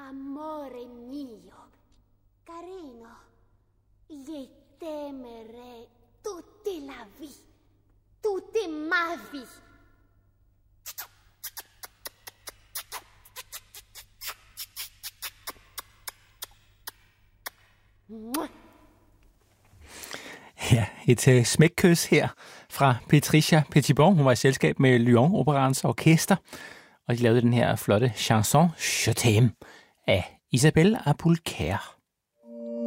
Amore mio, carino, gli temere tutta la vie, tutta ma vie. Ja, et smækkys her fra Patricia Petitbon. Hun var i selskab med Lyon Operaens orkester, og de lavede den her flotte chanson Je t'aime af Isabelle Apoulkær.